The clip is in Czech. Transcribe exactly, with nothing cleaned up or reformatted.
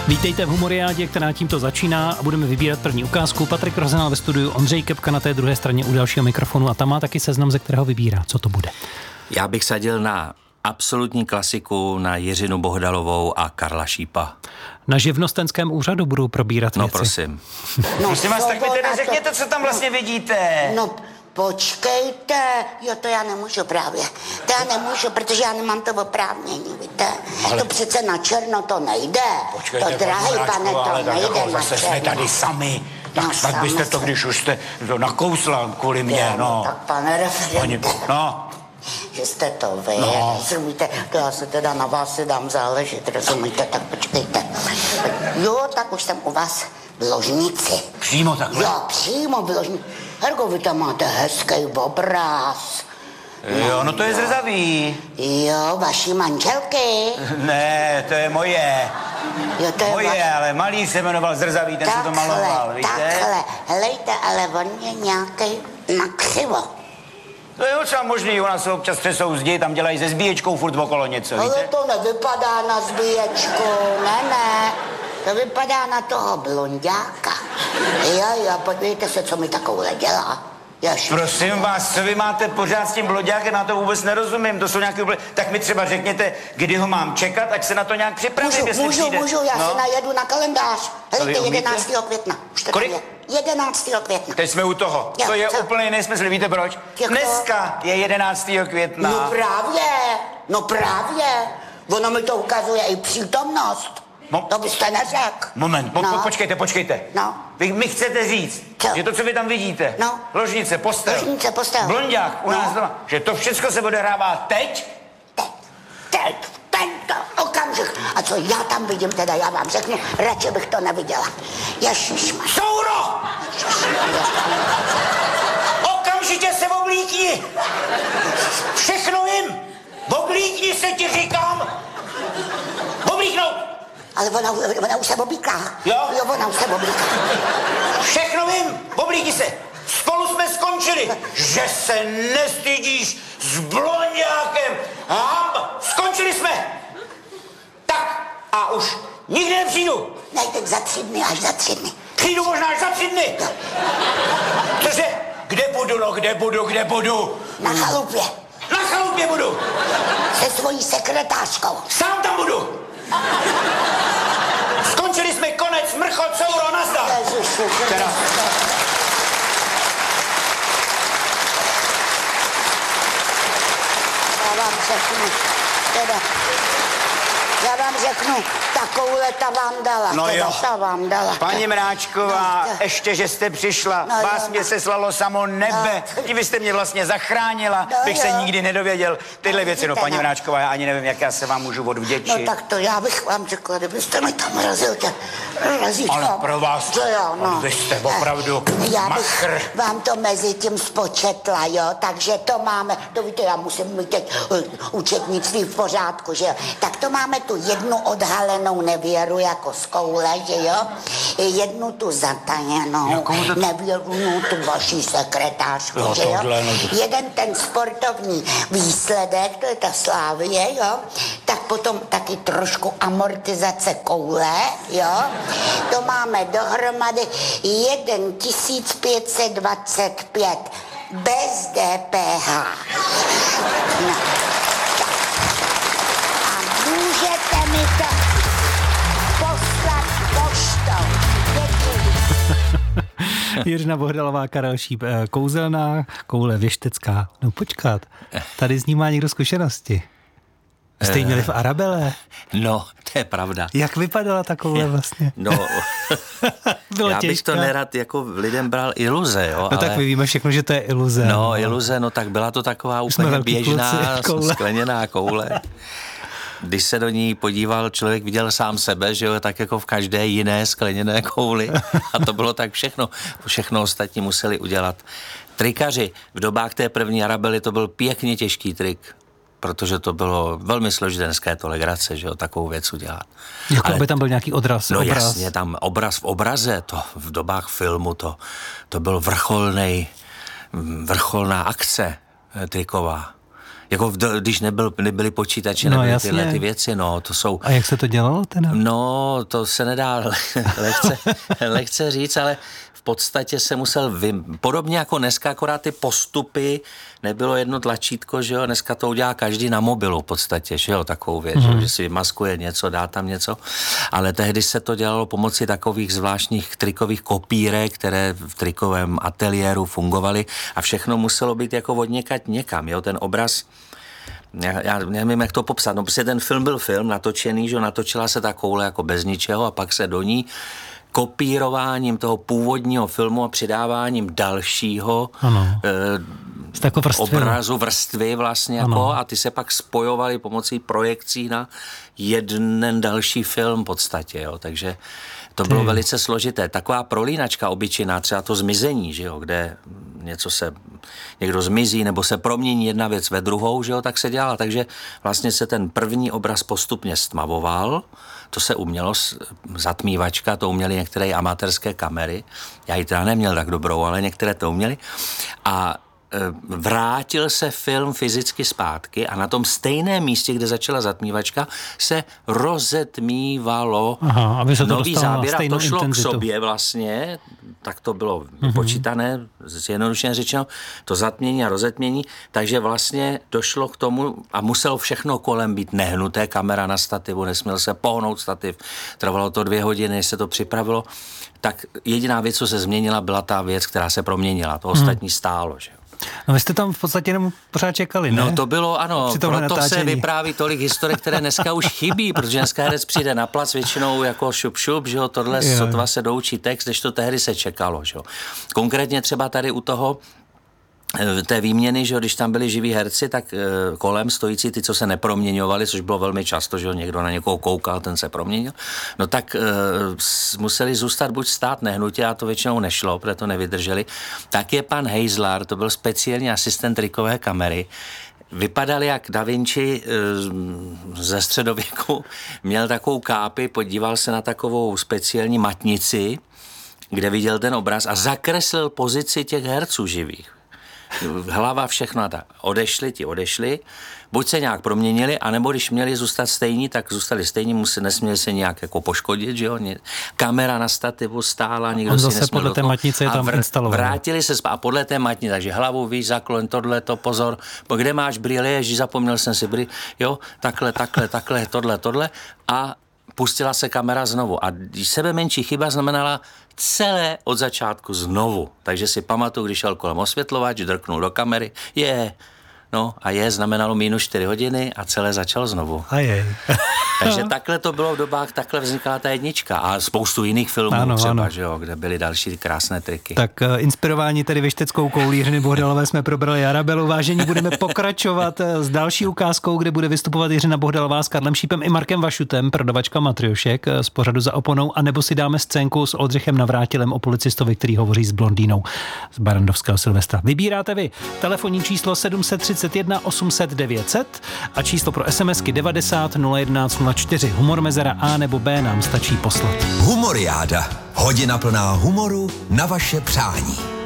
Vítejte v Humoriádě, která tímto začíná a budeme vybírat první ukázku. Patrik Rozenál ve studiu, Ondřej Kepka na té druhé straně u dalšího mikrofonu a tam má taky seznam, ze kterého vybírá. Co to bude? Já bych sadil na absolutní klasiku, na Jiřinu Bohdalovou a Karla Šípa. Na živnostenském úřadu budou probírat no, věci. No prosím. No prosím vás, tak mi teda řekněte, co tam vlastně vidíte. No počkejte, jo, to já nemůžu právě. To já nemůžu, protože já nemám to oprávnění, víte. Ale... To přece na černo to nejde. Počkejte, to drahý pane, to ale nejde jako, na zase černo. jsme tady sami. Tak No, snad byste to, sami když už jste to nakousla kvůli mě, Jo, no. Tak pane referente, no. že jste to vy, No. rozumíte, to já se teda na vás si dám záležet, rozumíte, tak počkejte. Jo, tak už jsem u vás v ložnici. Přímo takhle? Jo, přímo v ložnici. Herko, vy tam máte hezký obraz. Jo, no to je zrzavý. Jo, vaší manželky. Ne, to je moje. Jo, to je Moje, vaš... ale malý se jmenoval Zrzavý, ten se to maloval, víte? Takhle, helejte, ale on je nějaký nakřivo. To je docela možný, u nás se občas třesou zdi, tam dělají se zbíječkou furt okolo něco, víte? Ale to nevypadá na zbíječku, ne, ne. To vypadá na toho blonďáka. Jo, jo, podívejte se, co mi takovouhle dělá. Jež. Prosím vás, co vy máte pořád s tím bloďákem, na to vůbec nerozumím, to jsou nějaké úplně... Tak mi třeba řekněte, kdy ho mám čekat, ať se na to nějak připravím, Můžu, jestli můžu, přijde. můžu, já no. si najedu na kalendář. Helejte, umíte? jedenáctého května. Už to Kolik? je. jedenáctého května. Teď jsme u toho. Jo, to je co? úplně nesmysl, víte proč? Jak to? Dneska je jedenáctého května. No právě, no právě. Ono mi to ukazuje i přítomnost. Mo- To byste neřekl. Moment, po, no. po, počkejte, počkejte. No. Vy mi chcete říct, Co? že to, co vy tam vidíte, No. ložnice, postel, Ložnice, postel. blonďák u No. nás doma, že to všechno se odehrává teď? Teď, teď, tento okamžik. A co já tam vidím, teda já vám řeknu, radši bych to neviděla. Ježišmar. Souro! Okamžitě se oblíkni! Všechno vím! Oblíkni se, ti říkám! Oblíknout! Ale ona, ona už se oblíká. Jo? Jo, ona už se oblíká. Všechno vím! Oblíkni se! Spolu jsme skončili! Že se nestydíš s blonďákem! Hamba! Skončili jsme! Tak a už nikdy nepřijdu! Ne, teď za tři dny, až za tři dny. Přijdu možná až za tři dny! Cože? Kde budu, no kde budu, kde budu? Na chalupě. Na chalupě budu! Se svojí sekretářkou. Sám tam budu! Skončili jsme, konec, mrchot, souro, nazdar! Ježiši, Teda. Já vám řeknu, teda, já vám řeknu, takovouhle ta vám dala, No teda jo. ta vám dala. Paní Mráčková, No, to- ještě, že jste přišla, No vás jo, mě no. seslalo samo nebe, No. tím vy jste mě vlastně zachránila, No bych se jo. nikdy nedověděl. Tyhle No, věci, no vidíte, paní no. Mráčková, já ani nevím, jak já se vám můžu odvděčit. No tak to já bych vám řekla, kdybyste mi tam razil tě razítko. Ale pro vás, To jo, no. vy jste opravdu Já bych machr. vám to mezi tím spočetla, jo, takže to máme, to víte, já musím mít teď uh, účetnictví v pořádku, že jo. Tak to máme tu jednu odhalenou nevěru jako z koule, že jo, jednu tu zatajenou Jakou to- nevěru, no, tu vaší sekretářku, Jo, že jo. tohle, no. Jeden ten sportovní výsledek, to je ta Slávie, jo, tak potom taky trošku amortizace koule, jo, to máme dohromady jeden tisíc pět set dvacet pět bez D P H. No. Tak. A můžete mi to poslat poštou. Děkuji. Jiřina Bohdalová, Karel Šíp, eh, kouzelná, koule věštecká. No počkat, tady z ní má někdo zkušenosti. Jste ji měli v Arabele? No, to je pravda. Jak vypadala ta koule vlastně? No, Bylo já bych těžká. to nerad jako lidem bral iluze, jo, No ale... tak my víme všechno, že to je iluze. No, iluze, no tak byla to taková Jsme úplně velký běžná kluci, koule. skleněná koule. Když se do ní podíval, člověk viděl sám sebe, že jo, tak jako v každé jiné skleněné kouli. A to bylo tak všechno. Všechno ostatní museli udělat trikaři. V dobách té první Arabely to byl pěkně těžký trik, protože to bylo velmi složité to legrace, že jo, takovou věc udělat. Jako Ale- aby tam byl nějaký odraz. No obraz. jasně, tam obraz v obraze, to v dobách filmu, to, to byl vrcholnej, vrcholná akce eh, triková. Jako v, když nebyl, nebyly počítače, no, nebyly jasně. tyhle ty věci, no, to jsou... A jak se to dělalo teda? No, to se nedá lehce, lehce říct, ale v podstatě se musel vy... Podobně jako dneska, akorát ty postupy, nebylo jedno tlačítko, že jo, dneska to udělá každý na mobilu v podstatě, že jo, takovou věc, mm. že si vymaskuje něco, dá tam něco, ale tehdy se to dělalo pomocí takových zvláštních trikových kopírek, které v trikovém ateliéru fungovaly a všechno muselo být jako odněkat někam, jo, ten obraz. Já, já nevím, jak to popsat, no prostě ten film byl film natočený, že natočila se ta koule jako bez ničeho a pak se do ní kopírováním toho původního filmu a přidáváním dalšího e, obrazu, vrstvy vlastně jako, a ty se pak spojovaly pomocí projekcí na jeden další film v podstatě, jo, takže to bylo ty. Velice složité. Taková prolínačka obyčejná, třeba to zmizení, že jo, kde něco se, někdo zmizí nebo se promění jedna věc ve druhou, že jo, tak se dělala. Takže vlastně se ten první obraz postupně stmavoval, to se umělo, zatmívačka, to uměly některé amatérské kamery, já ji teda neměl tak dobrou, ale některé to uměly. A vrátil se film fyzicky zpátky a na tom stejném místě, kde začala zatmívačka, se rozetmívalo. Aha, aby se to nový záběr a to šlo intenzitu. K sobě vlastně, tak to bylo uh-huh. počítané, zjednodušeně řečeno, to zatmění a rozetmění, takže vlastně došlo k tomu a muselo všechno kolem být nehnuté, kamera na stativu, nesměl se pohnout stativ, trvalo to dvě hodiny, se to připravilo, tak jediná věc, co se změnila, byla ta věc, která se proměnila, to ostatní stálo, že No vy jste tam v podstatě jenom pořád čekali, ne? No to bylo, ano, proto natáčení. Se vypráví tolik historiek, které dneska už chybí, protože dneska herec přijde na plac většinou jako šup šup, že jo, tohle je. Sotva se doučí text, než to tehdy se čekalo, že jo. Konkrétně třeba tady u toho té výměny, že když tam byli živí herci, tak kolem stojící ty, co se neproměňovali, což bylo velmi často, že někdo na někoho koukal, ten se proměnil, no tak uh, museli zůstat buď stát nehnutě, a to většinou nešlo, protože to nevydrželi. Tak je pan Heisler, to byl speciální asistent trikové kamery, vypadal jak Da Vinci uh, ze středověku, měl takovou kápi, podíval se na takovou speciální matnici, kde viděl ten obraz a zakreslil pozici těch herců živých. Hlava, všechno a tak. Odešli, ti odešli, buď se nějak proměnili, anebo když měli zůstat stejní, tak zůstali stejní, museli, nesměli se nějak jako poškodit, že jo? Kamera na stativu stála, nikdo on si zase nesměl podle té matnice je tam vr- instaloval. Vrátili se a podle té matnice, takže hlavu, víš, zaklon, tohleto, pozor, kde máš brýle, ježi, zapomněl jsem si brýle, jo, takhle, takhle, takhle, tohle, tohle a pustila se kamera znovu. A sebe menší chyba znamenala celé od začátku znovu. Takže si pamatuju, když šel kolem osvětlovač, drknul do kamery, je, no a je znamenalo minus čtyři hodiny a celé začalo znovu. Ajej. Takže takhle to bylo v dobách, takhle vznikala ta jednička a spoustu jiných filmů ano, třeba, ano. Že jo, kde byly další krásné triky. Tak uh, inspirováni tedy Věšteckou koulí Jiřiny Bohdalové jsme probrali Arabelu. Vážení, budeme pokračovat s další ukázkou, kde bude vystupovat Jiřina Bohdalová s Karlem Šípem i Markem Vašutem, prodavačka matriošek z pořadu Za oponou, anebo si dáme scénku s Oldřichem Navrátilem o policistovi, který hovoří s blondýnou z Barandovského Silvestra. Vybíráte vy telefonní číslo sedm set třicet jedna osm set devět set a číslo pro SMSky devadesát nula jedenáct nula čtyři. Humor mezera A nebo B nám stačí poslat. Humoriáda. Hodina plná humoru na vaše přání.